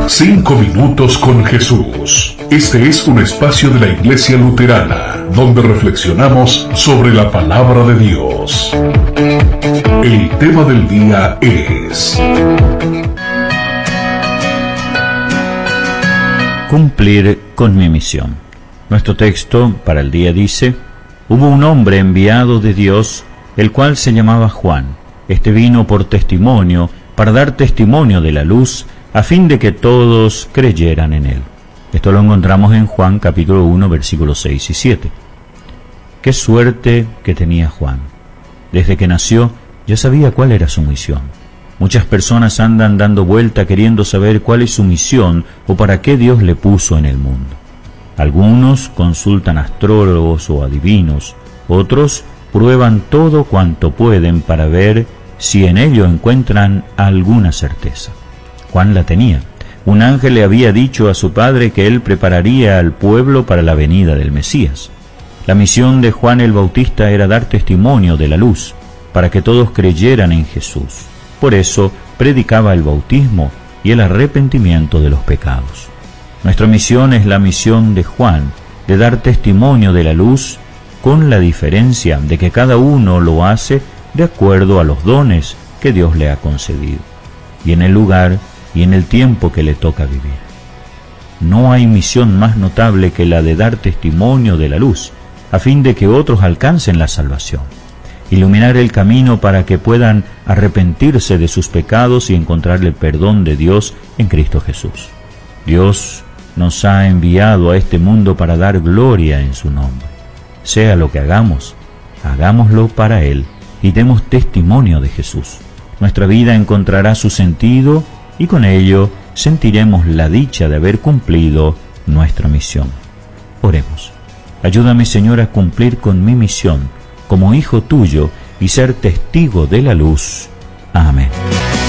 5 minutos con Jesús. Este es un espacio de la Iglesia Luterana, donde reflexionamos sobre la palabra de Dios. El tema del día es cumplir con mi misión. Nuestro texto para el día dice: hubo un hombre enviado de Dios, el cual se llamaba Juan. Este vino por testimonio, para dar testimonio de la luz, a fin de que todos creyeran en él. Esto lo encontramos en Juan capítulo 1, versículos 6 y 7. Qué suerte que tenía Juan. Desde que nació ya sabía cuál era su misión. Muchas personas andan dando vuelta queriendo saber cuál es su misión o para qué Dios le puso en el mundo. Algunos consultan astrólogos o adivinos, otros prueban todo cuanto pueden para ver si en ello encuentran alguna certeza. Juan la tenía. Un ángel le había dicho a su padre que él prepararía al pueblo para la venida del Mesías. La misión de Juan el Bautista era dar testimonio de la luz, para que todos creyeran en Jesús. Por eso predicaba el bautismo y el arrepentimiento de los pecados. Nuestra misión es la misión de Juan, de dar testimonio de la luz, con la diferencia de que cada uno lo hace de acuerdo a los dones que Dios le ha concedido, y en el lugar y en el tiempo que le toca vivir. No hay misión más notable que la de dar testimonio de la luz, a fin de que otros alcancen la salvación, iluminar el camino para que puedan arrepentirse de sus pecados y encontrar el perdón de Dios en Cristo Jesús. Dios nos ha enviado a este mundo para dar gloria en su nombre. Sea lo que hagamos, hagámoslo para Él y demos testimonio de Jesús. Nuestra vida encontrará su sentido y con ello sentiremos la dicha de haber cumplido nuestra misión. Oremos. Ayúdame, Señor, a cumplir con mi misión como hijo tuyo y ser testigo de la luz. Amén.